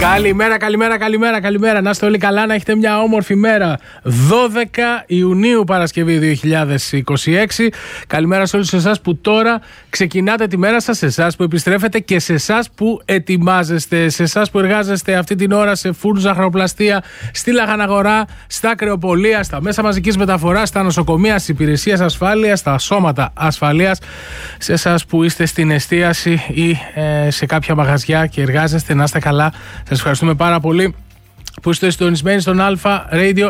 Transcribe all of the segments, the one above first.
Καλημέρα. Να είστε όλοι καλά, να έχετε μια όμορφη μέρα. 12 Ιουνίου Παρασκευή 2026. Καλημέρα σε όλους εσάς που τώρα ξεκινάτε τη μέρα σας, σε εσάς που επιστρέφετε και σε εσάς που ετοιμάζεστε, σε εσάς που εργάζεστε αυτή την ώρα σε φούρνους, ζαχαροπλαστεία, στη λαχαναγορά, στα κρεοπολία, στα μέσα μαζικής μεταφοράς, στα νοσοκομεία, στις υπηρεσίες ασφάλειας, στα σώματα ασφαλείας, σε εσάς που είστε στην εστίαση ή σε κάποια μαγαζιά και εργάζεστε, να είστε καλά. Σας ευχαριστούμε πάρα πολύ που είστε συντονισμένοι στον Αλφα Radio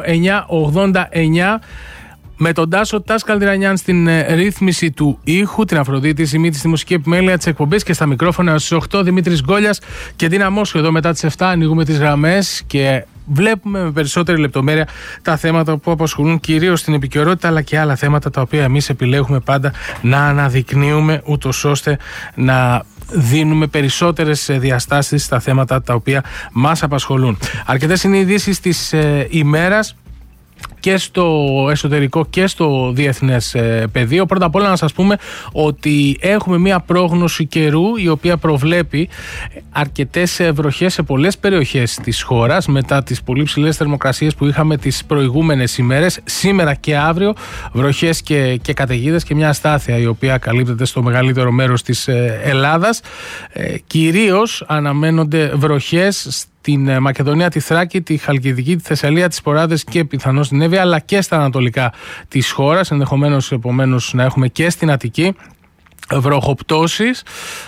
989 με τον Τάσο Καλδυρανιάν στην ρύθμιση του ήχου, την Αφροδίτη Σιμίτη στη μουσική επιμέλεια της εκπομπής και στα μικρόφωνα στις 8 Δημήτρης Γκόλιας και Ντίνα Μόσχου. Εδώ μετά τις 7 ανοίγουμε τις γραμμές και βλέπουμε με περισσότερη λεπτομέρεια τα θέματα που απασχολούν κυρίως την επικαιρότητα, αλλά και άλλα θέματα τα οποία εμείς επιλέγουμε πάντα να αναδεικνύουμε, ούτως ώστε να δίνουμε περισσότερες διαστάσεις στα θέματα τα οποία μας απασχολούν. Αρκετές είναι οι ειδήσεις της ημέρας και στο εσωτερικό και στο διεθνές πεδίο. Πρώτα απ' όλα να σας πούμε ότι έχουμε μια πρόγνωση καιρού η οποία προβλέπει αρκετές βροχές σε πολλές περιοχές της χώρας μετά τις πολύ ψηλές θερμοκρασίες που είχαμε τις προηγούμενες ημέρες. Σήμερα και αύριο βροχές και καταιγίδες και μια αστάθεια η οποία καλύπτεται στο μεγαλύτερο μέρος της Ελλάδας. Κυρίως αναμένονται βροχές την Μακεδονία, τη Θράκη, τη Χαλκιδική, τη Θεσσαλία, τις Ποράδες και πιθανώς την Εύβοια, αλλά και στα ανατολικά της χώρας. Ενδεχομένως επομένως να έχουμε και στην Αττική βροχοπτώσεις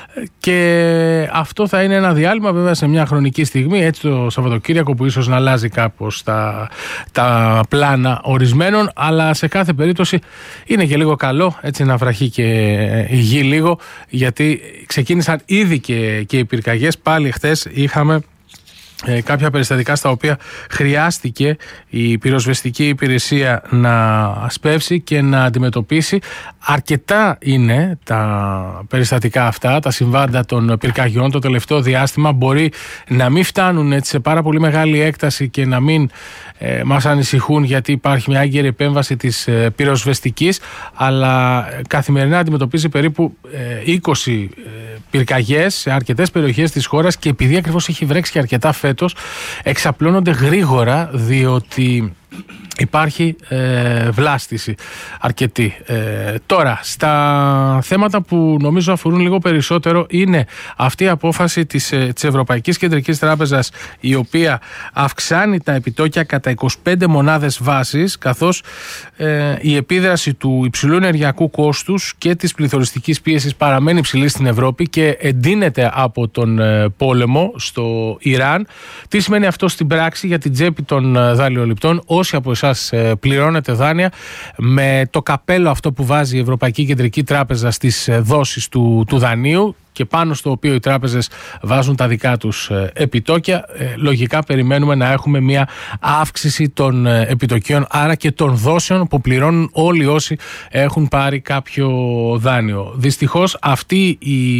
και αυτό θα είναι ένα διάλειμμα βέβαια σε μια χρονική στιγμή, έτσι το Σαββατοκύριακο, που ίσως να αλλάζει κάπως τα πλάνα ορισμένων, αλλά σε κάθε περίπτωση είναι και λίγο καλό έτσι να βραχεί και η γη λίγο, γιατί ξεκίνησαν ήδη και οι πυρκαγιές. Πάλι χθες είχαμε κάποια περιστατικά στα οποία χρειάστηκε η πυροσβεστική υπηρεσία να σπεύσει και να αντιμετωπίσει. Αρκετά είναι τα περιστατικά αυτά, τα συμβάντα των πυρκαγιών το τελευταίο διάστημα. Μπορεί να μην φτάνουν έτσι σε πάρα πολύ μεγάλη έκταση και να μην μας ανησυχούν, γιατί υπάρχει μια έγκαιρη επέμβαση της πυροσβεστικής, αλλά καθημερινά αντιμετωπίζει περίπου 20 πυρκαγιές σε αρκετές περιοχές της χώρας και επειδή ακριβώς έχει βρέξει και αρκετά φέτος, εξαπλώνονται γρήγορα, διότι υπάρχει βλάστηση αρκετή. Τώρα, στα θέματα που νομίζω αφορούν λίγο περισσότερο είναι αυτή η απόφαση της Ευρωπαϊκής Κεντρικής Τράπεζας, η οποία αυξάνει τα επιτόκια κατά 25 μονάδες βάσης, καθώς η επίδραση του υψηλού ενεργειακού κόστους και της πληθωριστικής πίεσης παραμένει υψηλή στην Ευρώπη και εντείνεται από τον πόλεμο στο Ιράν. Τι σημαίνει αυτό στην πράξη για την τσέπη των δανειοληπτών? Όσοι από εσάς πληρώνετε δάνεια, με το καπέλο αυτό που βάζει η Ευρωπαϊκή Κεντρική Τράπεζα στις δόσεις του δανείου και πάνω στο οποίο οι τράπεζες βάζουν τα δικά τους επιτόκια, λογικά περιμένουμε να έχουμε μια αύξηση των επιτοκίων, άρα και των δόσεων που πληρώνουν όλοι όσοι έχουν πάρει κάποιο δάνειο. Δυστυχώς αυτή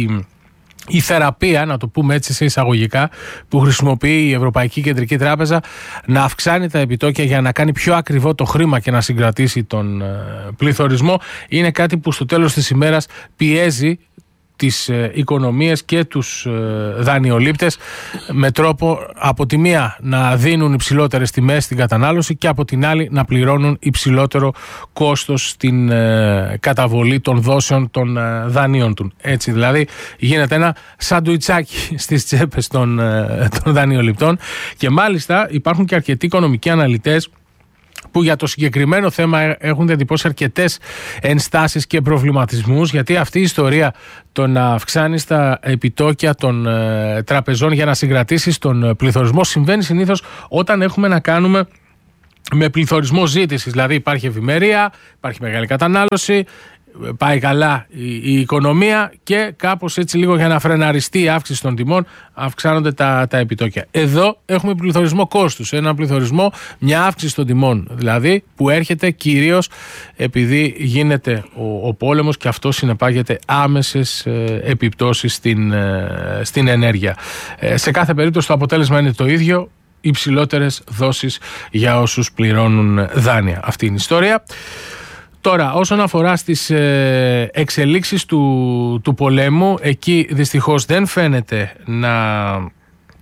η θεραπεία, να το πούμε έτσι σε εισαγωγικά, που χρησιμοποιεί η Ευρωπαϊκή Κεντρική Τράπεζα, να αυξάνει τα επιτόκια για να κάνει πιο ακριβό το χρήμα και να συγκρατήσει τον πληθωρισμό, είναι κάτι που στο τέλος της ημέρας πιέζει τις οικονομίες και τους δανειολήπτες με τρόπο από τη μία να δίνουν υψηλότερες τιμές στην κατανάλωση και από την άλλη να πληρώνουν υψηλότερο κόστος στην καταβολή των δόσεων των δανείων του. Έτσι δηλαδή γίνεται ένα σαντουιτσάκι στις τσέπες των δανειοληπτών και μάλιστα υπάρχουν και αρκετοί οικονομικοί αναλυτές που για το συγκεκριμένο θέμα έχουν διατυπώσει αρκετές ενστάσεις και προβληματισμούς, γιατί αυτή η ιστορία το να αυξάνεις τα επιτόκια των τραπεζών για να συγκρατήσεις τον πληθωρισμό συμβαίνει συνήθως όταν έχουμε να κάνουμε με πληθωρισμό ζήτησης. Δηλαδή υπάρχει ευημερία, υπάρχει μεγάλη κατανάλωση, πάει καλά η οικονομία και κάπως έτσι λίγο για να φρεναριστεί η αύξηση των τιμών αυξάνονται τα επιτόκια. Εδώ έχουμε πληθωρισμό κόστους, ένα πληθωρισμό, μια αύξηση των τιμών δηλαδή, που έρχεται κυρίως επειδή γίνεται ο πόλεμος και αυτό συνεπάγεται άμεσες επιπτώσεις στην ενέργεια. Σε κάθε περίπτωση το αποτέλεσμα είναι το ίδιο, υψηλότερες δόσεις για όσους πληρώνουν δάνεια. Αυτή είναι η ιστορία. Τώρα, όσον αφορά στις εξελίξεις του πολέμου, εκεί δυστυχώς δεν φαίνεται να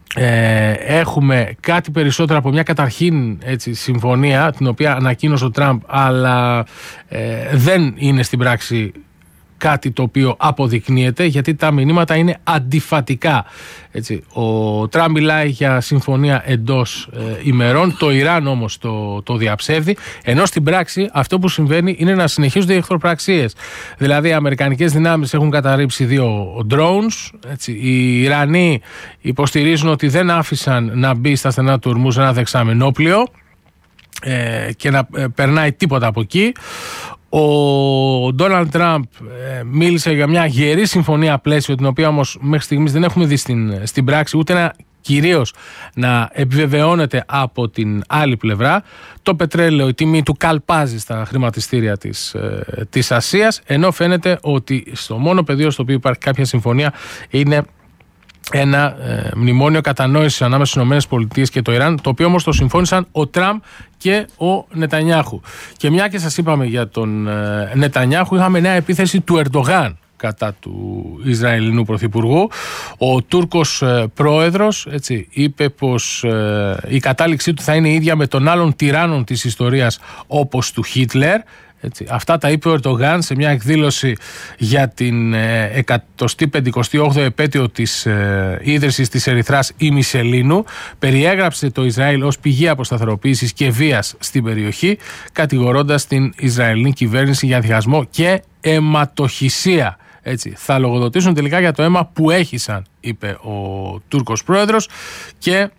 έχουμε κάτι περισσότερο από μια καταρχήν συμφωνία, την οποία ανακοίνωσε ο Τραμπ, αλλά δεν είναι στην πράξη κάτι το οποίο αποδεικνύεται, γιατί τα μηνύματα είναι αντιφατικά. Ο Τραμπ μιλάει για συμφωνία εντός ημερών, το Ιράν όμως το διαψεύδει, ενώ στην πράξη αυτό που συμβαίνει είναι να συνεχίζονται οι εχθροπραξίες. Δηλαδή οι αμερικανικές δυνάμεις έχουν καταρρίψει 2 drones, οι Ιρανοί υποστηρίζουν ότι δεν άφησαν να μπει στα στενά του Ορμούζ ένα δεξαμενόπλιο και να περνάει τίποτα από εκεί. Ο Ντόναλντ Τραμπ μίλησε για μια γερή συμφωνία πλαίσιο, την οποία όμως μέχρι στιγμής δεν έχουμε δει στην πράξη, ούτε κυρίως να επιβεβαιώνεται από την άλλη πλευρά. Το πετρέλαιο, η τιμή του καλπάζει στα χρηματιστήρια της Ασίας, ενώ φαίνεται ότι στο μόνο πεδίο στο οποίο υπάρχει κάποια συμφωνία είναι ένα μνημόνιο κατανόησης ανάμεσα στις ΗΠΑ και το Ιράν, το οποίο όμως το συμφώνησαν ο Τραμπ και ο Νετανιάχου. Και μια και σας είπαμε για τον Νετανιάχου, είχαμε νέα επίθεση του Ερντογάν κατά του Ισραηλινού Πρωθυπουργού. Ο Τούρκος πρόεδρος είπε πως η κατάληξή του θα είναι ίδια με των άλλων τυράννων της ιστορίας, όπως του Χίτλερ. Αυτά τα είπε ο Ερντογάν σε μια εκδήλωση για την 158η επέτειο της ίδρυσης της Ερυθράς ημισελήνου. Περιέγραψε το Ισραήλ ως πηγή αποσταθεροποίησης και βίας στην περιοχή, κατηγορώντας την Ισραηλινή κυβέρνηση για διχασμό και αιματοχυσία. Θα λογοδοτήσουν τελικά για το αίμα που έχυσαν, είπε ο Τούρκος πρόεδρος, και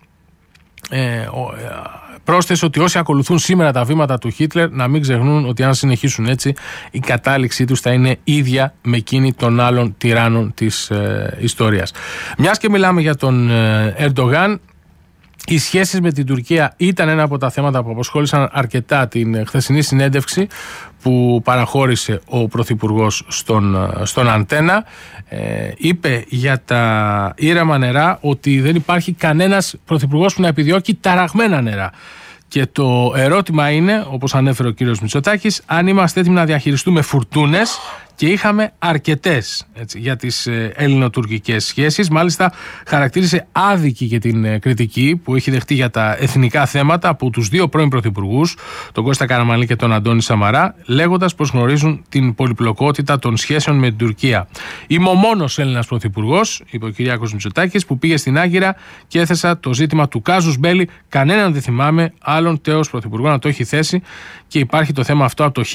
πρόσθεσε ότι όσοι ακολουθούν σήμερα τα βήματα του Χίτλερ να μην ξεχνούν ότι αν συνεχίσουν έτσι, η κατάληξή τους θα είναι ίδια με εκείνη των άλλων τυράννων της ιστορίας. Μιας και μιλάμε για τον Ερντογάν, οι σχέσεις με την Τουρκία ήταν ένα από τα θέματα που απασχόλησαν αρκετά την χθεσινή συνέντευξη που παραχώρησε ο Πρωθυπουργός στον Αντένα. Είπε για τα ήρεμα νερά ότι δεν υπάρχει κανένας πρωθυπουργός που να επιδιώκει ταραγμένα νερά. Και το ερώτημα είναι, όπως ανέφερε ο κύριος Μητσοτάκης, αν είμαστε έτοιμοι να διαχειριστούμε φουρτούνες, και είχαμε αρκετές για τις ελληνοτουρκικές σχέσεις. Μάλιστα χαρακτήρισε άδικη και την κριτική που έχει δεχτεί για τα εθνικά θέματα από τους 2 πρώην πρωθυπουργούς, τον Κώστα Καραμανλή και τον Αντώνη Σαμαρά, λέγοντας πως γνωρίζουν την πολυπλοκότητα των σχέσεων με την Τουρκία. Είμαι ο μόνος Έλληνας πρωθυπουργός, είπε ο Κυριάκος Μητσοτάκης, που πήγε στην Άγκυρα και έθεσα το ζήτημα του κάζους μπέλι. Κανέναν δεν θυμάμαι άλλον τέος πρωθυπουργό να το έχει θέσει, και υπάρχει το θέμα αυτό από το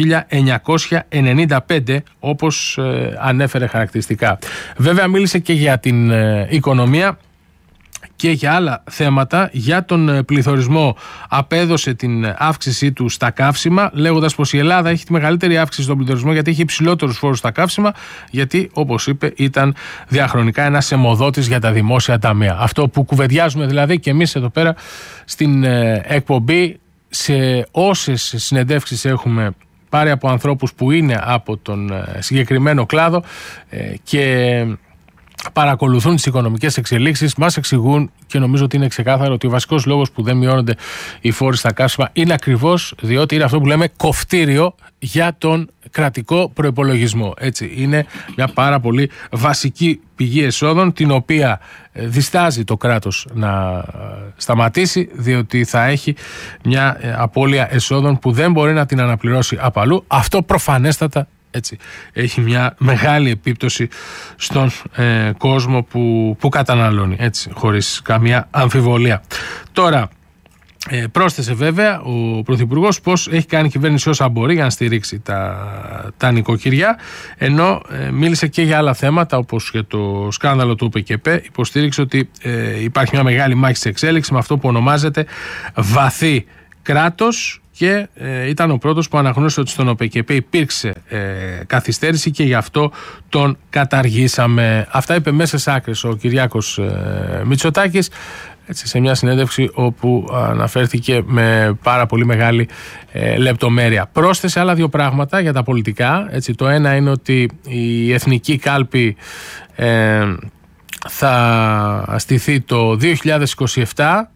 1995, όπως ανέφερε χαρακτηριστικά. Βέβαια μίλησε και για την οικονομία και για άλλα θέματα. Για τον πληθωρισμό απέδωσε την αύξησή του στα καύσιμα, λέγοντας πως η Ελλάδα έχει τη μεγαλύτερη αύξηση στον πληθωρισμό γιατί έχει υψηλότερους φόρους στα καύσιμα, γιατί όπως είπε ήταν διαχρονικά ένας αιμοδότης για τα δημόσια ταμεία. Αυτό που κουβεντιάζουμε δηλαδή και εμείς εδώ πέρα στην εκπομπή, σε όσες συνεντεύξεις έχουμε πάρει από ανθρώπους που είναι από τον συγκεκριμένο κλάδο και παρακολουθούν τις οικονομικές εξελίξεις, μας εξηγούν, και νομίζω ότι είναι ξεκάθαρο, ότι ο βασικός λόγος που δεν μειώνονται οι φόροι στα καύσιμα είναι ακριβώς διότι είναι αυτό που λέμε κοφτήριο για τον κρατικό προϋπολογισμό. Έτσι, είναι μια πάρα πολύ βασική πηγή εσόδων, την οποία διστάζει το κράτος να σταματήσει, διότι θα έχει μια απώλεια εσόδων που δεν μπορεί να την αναπληρώσει απ' αλλού. Αυτό προφανέστατα έχει μια μεγάλη επίπτωση στον κόσμο που καταναλώνει, χωρίς καμία αμφιβολία. Τώρα, πρόσθεσε βέβαια ο Πρωθυπουργός πως έχει κάνει κυβέρνηση όσα μπορεί για να στηρίξει τα νοικοκυριά, ενώ μίλησε και για άλλα θέματα, όπως για το σκάνδαλο του ΟΠΕΚΕΠ. Υποστήριξε ότι υπάρχει μια μεγάλη μάχη σε εξέλιξη με αυτό που ονομάζεται βαθύ κράτος, και ήταν ο πρώτος που αναγνώρισε ότι στον ΟΠΕΚΕΠ υπήρξε καθυστέρηση και γι' αυτό τον καταργήσαμε. Αυτά είπε μέσα σε άκρες ο Κυριάκος Μητσοτάκης, σε μια συνέντευξη όπου αναφέρθηκε με πάρα πολύ μεγάλη λεπτομέρεια. Πρόσθεσε άλλα 2 πράγματα για τα πολιτικά. Το ένα είναι ότι η εθνική κάλπη θα στηθεί το 2027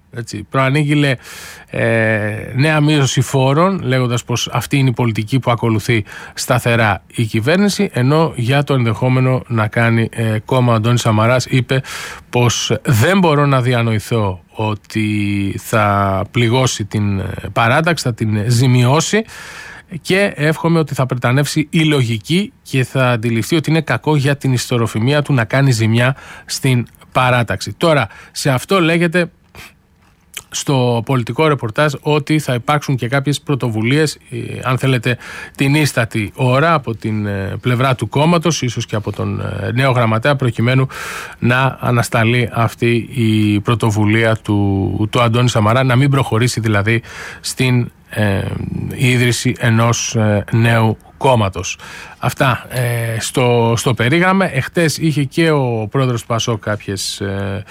Έτσι, προανήγγειλε νέα μείωση φόρων, λέγοντας πως αυτή είναι η πολιτική που ακολουθεί σταθερά η κυβέρνηση, ενώ για το ενδεχόμενο να κάνει κόμμα ο Αντώνης Σαμαράς είπε πως δεν μπορώ να διανοηθώ ότι θα πληγώσει την παράταξη, θα την ζημιώσει, και εύχομαι ότι θα πρετανεύσει η λογική και θα αντιληφθεί ότι είναι κακό για την ιστεροφημία του να κάνει ζημιά στην παράταξη. Τώρα, σε αυτό λέγεται στο πολιτικό ρεπορτάζ ότι θα υπάρξουν και κάποιες πρωτοβουλίες, αν θέλετε την ίστατη ώρα, από την πλευρά του κόμματος, ίσως και από τον νέο γραμματέα, προκειμένου να ανασταλεί αυτή η πρωτοβουλία του Αντώνη Σαμαρά, να μην προχωρήσει δηλαδή στην ίδρυση ενός νέου κόμματος. Αυτά στο περίγραμμα. Εχθές είχε και ο πρόεδρος του ΠΑΣΟΚ κάποιες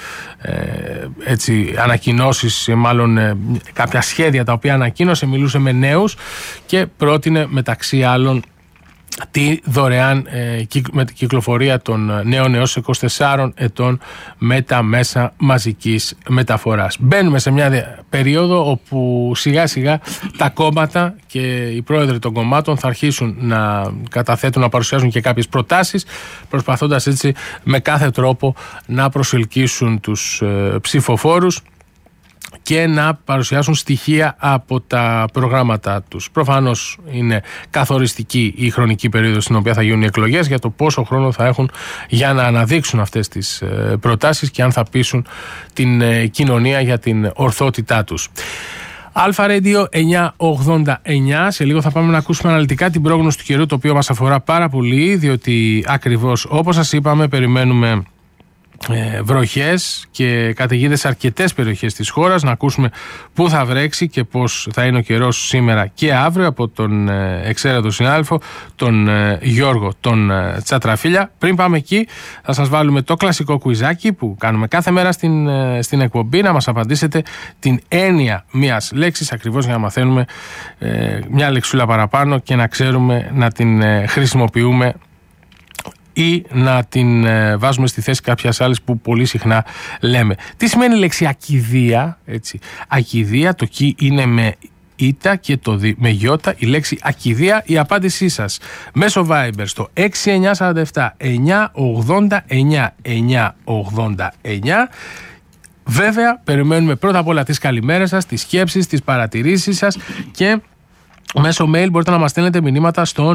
ανακοινώσεις, μάλλον κάποια σχέδια τα οποία ανακοίνωσε, μιλούσε με νέους και πρότεινε μεταξύ άλλων τη δωρεάν κυκλοφορία των νέων έως 24 ετών με τα μέσα μαζικής μεταφοράς. Μπαίνουμε σε μια περίοδο όπου σιγά σιγά τα κόμματα και οι πρόεδροι των κομμάτων θα αρχίσουν να καταθέτουν, να παρουσιάζουν και κάποιες προτάσεις, προσπαθώντας έτσι με κάθε τρόπο να προσελκύσουν τους ψηφοφόρους και να παρουσιάσουν στοιχεία από τα προγράμματά τους. Προφανώς είναι καθοριστική η χρονική περίοδος στην οποία θα γίνουν οι εκλογές, για το πόσο χρόνο θα έχουν για να αναδείξουν αυτές τις προτάσεις και αν θα πείσουν την κοινωνία για την ορθότητά τους. Αλφα Radio 989. Σε λίγο θα πάμε να ακούσουμε αναλυτικά την πρόγνωση του καιρού, το οποίο μας αφορά πάρα πολύ, διότι ακριβώς όπως σας είπαμε περιμένουμε βροχές και καταιγίδες σε αρκετές περιοχές της χώρας. Να ακούσουμε πού θα βρέξει και πώς θα είναι ο καιρός σήμερα και αύριο από τον εξαίρετο συνάδελφο, τον Γιώργο τον Τσατραφίλια. Πριν πάμε εκεί, θα σας βάλουμε το κλασικό κουιζάκι που κάνουμε κάθε μέρα στην εκπομπή, να μας απαντήσετε την έννοια μιας λέξης, ακριβώς για να μαθαίνουμε μια λεξούλα παραπάνω και να ξέρουμε να την χρησιμοποιούμε ή να την βάζουμε στη θέση κάποιας άλλης που πολύ συχνά λέμε. Τι σημαίνει η λέξη ακηδεία? Έτσι. Ακηδεία, το κι είναι με ήτα και το δι με γιώτα, η λέξη ακηδεία. Η απάντησή σας μέσω Viber στο 6947 989 989. Βέβαια, περιμένουμε πρώτα απ' όλα τις καλημέρες σας, τις σκέψεις, τις παρατηρήσεις σας και μέσω mail μπορείτε να μας στέλνετε μηνύματα στο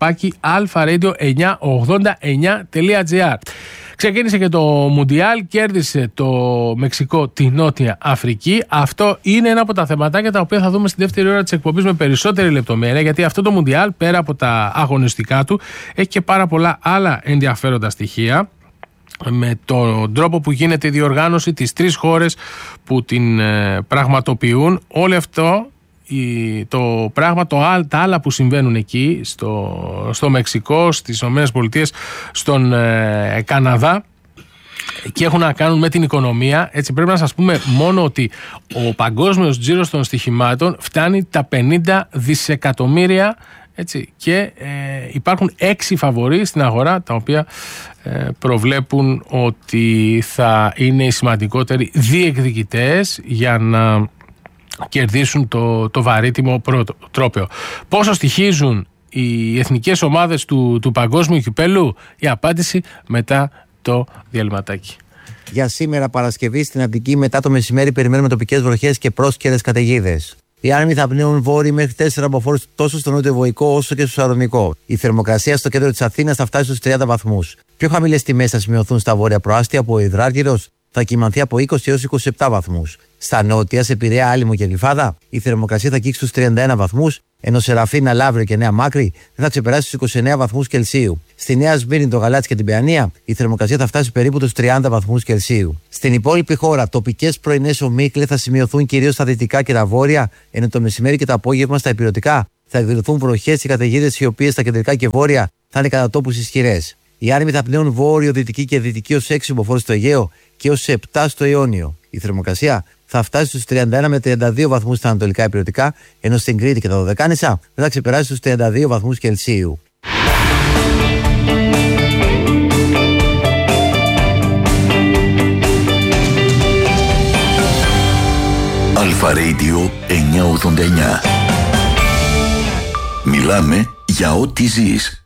alpha-radio989.gr. Ξεκίνησε και το Μουντιάλ, κέρδισε το Μεξικό τη Νότια Αφρική. Αυτό είναι ένα από τα θεματάκια τα οποία θα δούμε στη δεύτερη ώρα της εκπομπής με περισσότερη λεπτομέρεια, γιατί αυτό το Μουντιάλ, πέρα από τα αγωνιστικά του, έχει και πάρα πολλά άλλα ενδιαφέροντα στοιχεία, με τον τρόπο που γίνεται η διοργάνωση, τις τρεις χώρες που την πραγματοποιούν. Όλο αυτό το πράγμα, τα άλλα που συμβαίνουν εκεί στο Μεξικό, στις ΗΠΑ, στον Καναδά, και έχουν να κάνουν με την οικονομία. Έτσι, πρέπει να σας πούμε μόνο ότι ο παγκόσμιος τζίρος των στοιχημάτων φτάνει τα 50 δισεκατομμύρια. Έτσι, και υπάρχουν 6 φαβορί στην αγορά, τα οποία προβλέπουν ότι θα είναι οι σημαντικότεροι διεκδικητές για να κερδίσουν το βαρύτιμο τρόπαιο. Πόσο στοιχίζουν οι εθνικές ομάδες του παγκόσμιου κυπέλου? Η απάντηση μετά το διαλυματάκι. Για σήμερα Παρασκευή στην Αττική μετά το μεσημέρι περιμένουμε τοπικές βροχές και πρόσκαιρες καταιγίδες. Οι άνεμοι θα πνέουν βόρειοι μέχρι 4 αποφόρους τόσο στο νότιο-βορεικό όσο και στο Σαλονικό. Η θερμοκρασία στο κέντρο της Αθήνας θα φτάσει στους 30 βαθμούς. Πιο χαμηλές τιμές θα σημειωθούν στα βόρεια προάστια, που ο Υδράργυρος θα κυμανθεί από 20 έως 27 βαθμούς. Στα νότια, σε Πειραιά, Άλυμο και Γλυφάδα, η θερμοκρασία θα αγγίξει στους 31 βαθμούς, ενώ σε Ραφίνα, Λαύριο και Νέα Μάκρη δεν θα ξεπεράσει στους 29 βαθμούς Κελσίου. Στη Νέα Σμύρνη, το Γαλάτσι και την Παιανία, η θερμοκρασία θα φτάσει περίπου τους 30 βαθμούς Κελσίου. Στην υπόλοιπη χώρα, τοπικές πρωινές ομίχλες θα σημειωθούν κυρίως στα δυτικά και τα βόρεια, ενώ το μεσημέρι και το απόγευμα στα ηπειρωτικά θα εκδηλωθούν βροχές και καταιγίδες, οι οποίες στα κεντρικά και βόρεια θα είναι κατά τόπους ισχυρές. Οι άνεμοι θα πνέουν βόρειο, δυτική και δυτική ως 6 υποφόρους στο Αιγαίο και ως 7 στο Ιόνιο. Η θερμοκρασία θα φτάσει στους 31 με 32 βαθμούς στα ανατολικά ηπειρωτικά, ενώ στην Κρήτη και τα Δωδεκάνησα δεν θα ξεπεράσει στους 32 βαθμούς Κελσίου. 89. Μιλάμε για ό,τι ζεις.